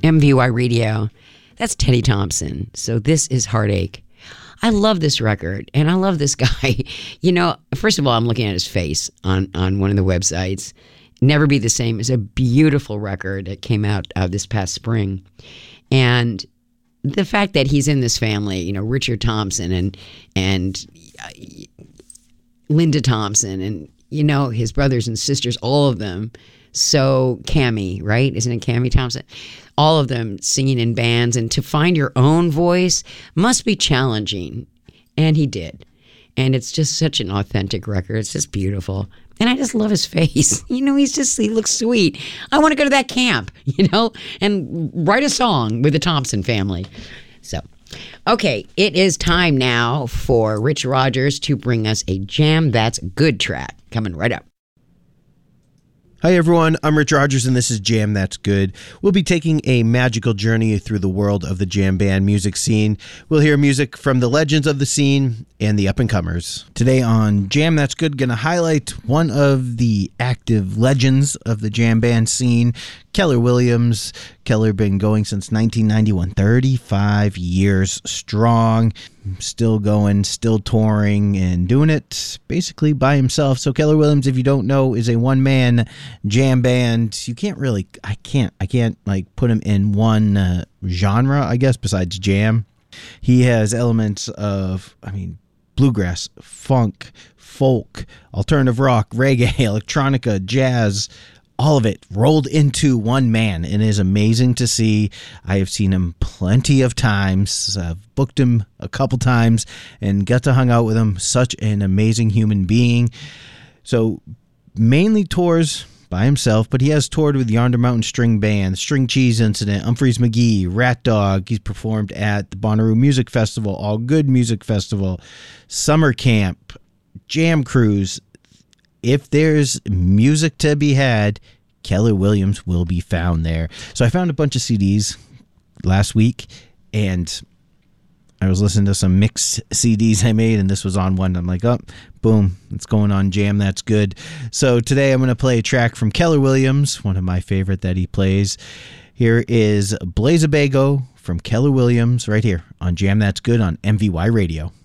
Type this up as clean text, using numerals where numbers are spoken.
MVY Radio. That's Teddy Thompson. So this is Heartache. I love this record, and I love this guy. First of all, I'm looking at his face on one of the websites. Never Be the Same is a beautiful record that came out this past spring. And the fact that he's in this family, Richard Thompson and Linda Thompson and, his brothers and sisters, all of them. So Cammie, right? Isn't it Cammie Thompson? All of them singing in bands, and to find your own voice must be challenging. And he did. And it's just such an authentic record. It's just beautiful. And I just love his face. He looks sweet. I want to go to that camp, and write a song with the Thompson family. So, okay, it is time now for Rich Rogers to bring us a Jam That's Good track. Coming right up. Hi everyone, I'm Rich Rogers and this is Jam That's Good. We'll be taking a magical journey through the world of the jam band music scene. We'll hear music from the legends of the scene and the up-and-comers. Today on Jam That's Good, going to highlight one of the active legends of the jam band scene, Keller Williams. Keller been going since 1991, 35 years strong, still going, still touring, and doing it basically by himself. So Keller Williams, if you don't know, is a one-man jam band. I can't like put him in one genre, I guess, besides jam. He has elements of, bluegrass, funk, folk, alternative rock, reggae, electronica, jazz, all of it rolled into one man, and it is amazing to see. I have seen him plenty of times. I've booked him a couple times and got to hang out with him. Such an amazing human being. So mainly tours by himself, but he has toured with Yonder Mountain String Band, String Cheese Incident, Humphreys McGee, Rat Dog. He's performed at the Bonnaroo Music Festival, All Good Music Festival, Summer Camp, Jam Cruise. If there's music to be had, Keller Williams will be found there. So I found a bunch of CDs last week, and I was listening to some mixed CDs I made, and this was on one. I'm like, oh, boom, it's going on Jam That's Good. So today I'm going to play a track from Keller Williams, one of my favorite that he plays. Here is Blaze a Bago from Keller Williams right here on Jam That's Good on MVY Radio.